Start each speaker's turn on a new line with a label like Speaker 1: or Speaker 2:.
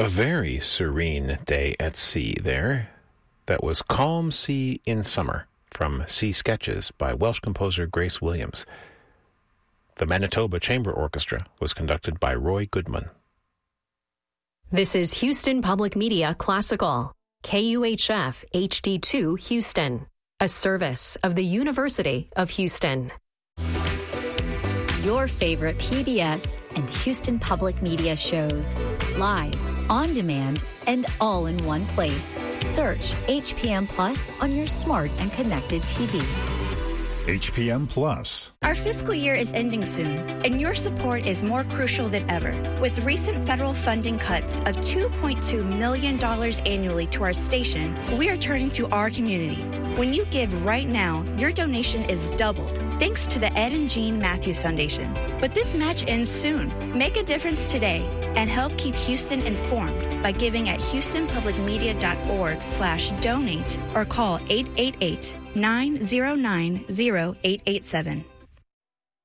Speaker 1: A very serene day at sea there. That was Calm Sea in Summer from Sea Sketches by Welsh composer Grace Williams. The Manitoba Chamber Orchestra was conducted by Roy Goodman.
Speaker 2: This is Houston Public Media Classical, KUHF HD2 Houston, a service of the University of Houston.
Speaker 3: Your favorite PBS and Houston Public Media shows, live, on demand, and all in one place. Search HPM Plus on your smart and connected TVs.
Speaker 4: HPM Plus.
Speaker 5: Our fiscal year is ending soon, and your support is more crucial than ever. With recent federal funding cuts of $2.2 million annually to our station, we are turning to our community. When you give right now, your donation is doubled, thanks to the Ed and Jean Matthews Foundation. But this match ends soon. Make a difference today and help keep Houston informed by giving at houstonpublicmedia.org/donate or call 888-909-0887.